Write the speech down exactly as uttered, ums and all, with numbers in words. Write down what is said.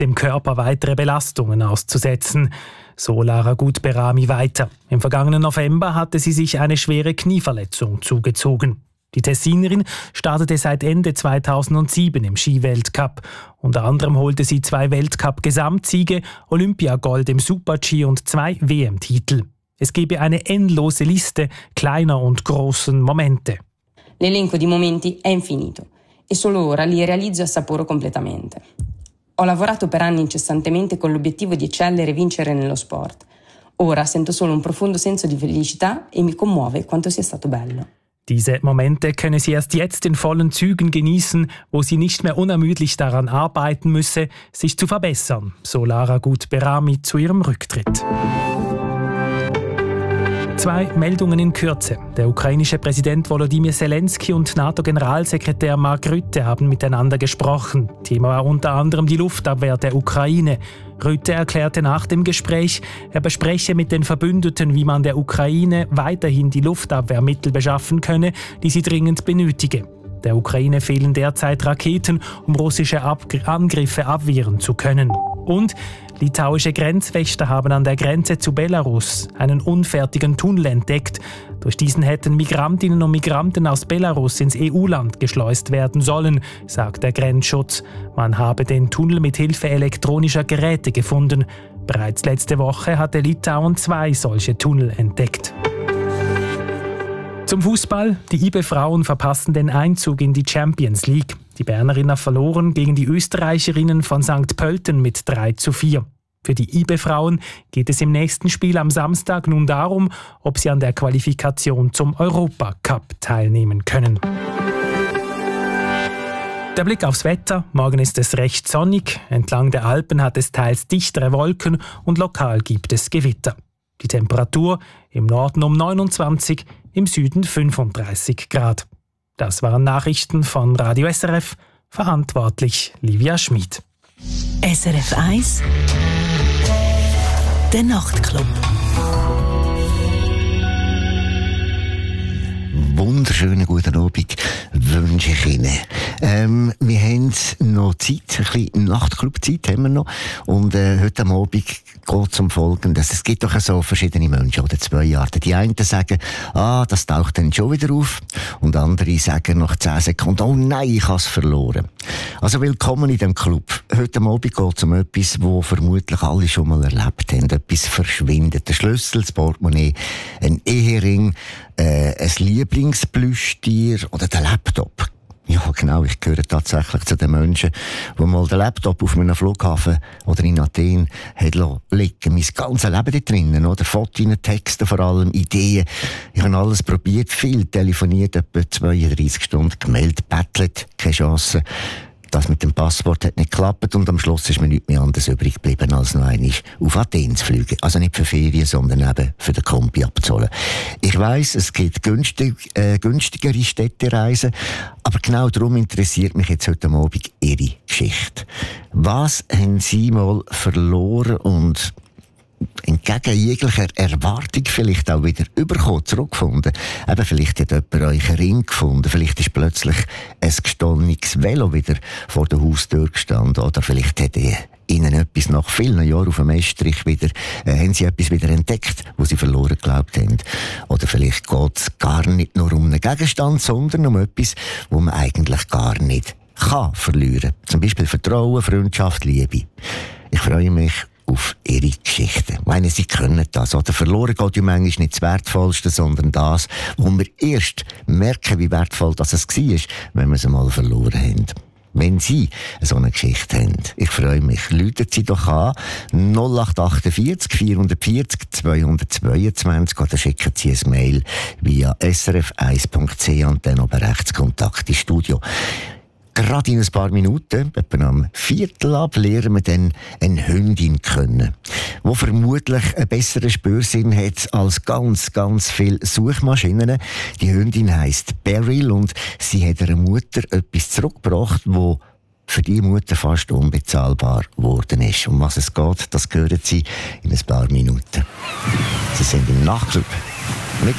dem Körper weitere Belastungen auszusetzen. So Lara Gut-Berami weiter. Im vergangenen November hatte sie sich eine schwere Knieverletzung zugezogen. Die Tessinerin startete seit Ende zweitausendsieben im Skiweltcup. Unter anderem holte sie zwei Weltcup-Gesamtsiege, Olympiagold im Super-G und zwei W M-Titel. Es gebe eine endlose Liste kleiner und großen Momente. L'elenco di momenti è infinito e solo ora li realizzo e assaporo completamente. Ho lavorato per anni incessantemente con l'obiettivo di eccellere e vincere nello sport. Ora sento solo un profondo senso di felicità e mi commuove quanto sia stato bello. Diese Momente könne sie erst jetzt in vollen Zügen genießen, wo sie nicht mehr unermüdlich daran arbeiten müsse, sich zu verbessern, so Lara Gut-Berami zu ihrem Rücktritt. Zwei Meldungen in Kürze. Der ukrainische Präsident Volodymyr Zelensky und NATO-Generalsekretär Mark Rutte haben miteinander gesprochen. Thema war unter anderem die Luftabwehr der Ukraine. Rutte erklärte nach dem Gespräch, er bespreche mit den Verbündeten, wie man der Ukraine weiterhin die Luftabwehrmittel beschaffen könne, die sie dringend benötige. Der Ukraine fehlen derzeit Raketen, um russische Ab- Angriffe abwehren zu können. Und litauische Grenzwächter haben an der Grenze zu Belarus einen unfertigen Tunnel entdeckt. Durch diesen hätten Migrantinnen und Migranten aus Belarus ins E U-Land geschleust werden sollen, sagt der Grenzschutz. Man habe den Tunnel mit Hilfe elektronischer Geräte gefunden. Bereits letzte Woche hatte Litauen zwei solche Tunnel entdeckt. Zum Fußball. Die I B E-Frauen verpassen den Einzug in die Champions League. Die Bernerinnen verloren gegen die Österreicherinnen von Sankt Pölten mit drei zu vier. Für die I B E-Frauen geht es im nächsten Spiel am Samstag nun darum, ob sie an der Qualifikation zum Europacup teilnehmen können. Der Blick aufs Wetter. Morgen ist es recht sonnig. Entlang der Alpen hat es teils dichtere Wolken und lokal gibt es Gewitter. Die Temperatur im Norden um neunundzwanzig, im Süden fünfunddreißig Grad. Das waren Nachrichten von Radio S R F, verantwortlich Livia Schmid. S R F eins, der Nachtclub. Wunderschönen guten Abend wünsche ich Ihnen. Ähm, wir haben noch Zeit, ein bisschen Nachtclub-Zeit haben wir noch. Und äh, heute am Abend geht es um Folgendes. Es gibt doch so verschiedene Menschen oder zwei Arten. Die einen sagen, ah, das taucht dann schon wieder auf. Und andere sagen nach zehn Sekunden, oh nein, ich habe es verloren. Also willkommen in dem Club. Heute am Abend geht es um etwas, das vermutlich alle schon mal erlebt haben. Etwas verschwindet. Der Schlüssel, das Portemonnaie, ein Ehering, äh, ein Lieblingsplüschtier oder der Laptop. Ja, genau, ich gehöre tatsächlich zu den Menschen, die mal den Laptop auf einem Flughafen oder in Athen haben liegen. Mein ganzes Leben da drinnen, oder? Fotos, Texte vor allem, Ideen. Ich habe alles probiert, viel telefoniert, etwa zweiunddreissig Stunden gemeldet, bettelt, keine Chance. Das mit dem Passwort hat nicht geklappt und am Schluss ist mir nichts mehr anderes übrig geblieben, als noch einmal auf Athen zu fliegen. Also nicht für Ferien, sondern eben für den Kombi abzuholen. Ich weiss, es gibt günstig, äh, günstigere Städtereisen, aber genau darum interessiert mich jetzt heute Abend Ihre Geschichte. Was haben Sie mal verloren und entgegen jeglicher Erwartung vielleicht auch wieder überkommen, zurückgefunden? Eben, vielleicht hat jemand euch einen Ring gefunden, vielleicht ist plötzlich ein gestohlenes Velo wieder vor der Haustür gestanden, oder vielleicht hat Ihnen etwas nach vielen Jahren auf dem Estrich wieder, äh, haben Sie etwas wieder entdeckt, wo Sie verloren geglaubt haben. Oder vielleicht geht es gar nicht nur um einen Gegenstand, sondern um etwas, wo man eigentlich gar nicht kann verlieren. Zum Beispiel Vertrauen, Freundschaft, Liebe. Ich freue mich auf Ihre Geschichte. Ich meine, Sie können das. Oder verloren geht ja manchmal nicht das Wertvollste, sondern das, wo wir erst merken, wie wertvoll das es war, wenn wir es einmal verloren haben. Wenn Sie so eine Geschichte haben, ich freue mich, rufen Sie doch an null acht achtundvierzig vierhundertvierzig zweihundertzweiundzwanzig oder schicken Sie ein Mail via s r f eins punkt c h und dann oben rechts Kontakt ins Studio. Gerade in ein paar Minuten, etwa am Viertel ab, lernen wir dann eine Hündin kennen, die vermutlich einen besseren Spürsinn hat als ganz, ganz viele Suchmaschinen. Die Hündin heisst Beryl und sie hat ihrer Mutter etwas zurückgebracht, wo für die Mutter fast unbezahlbar geworden ist. Um was es geht, das hören Sie in ein paar Minuten. Sie sind im Nachtclub.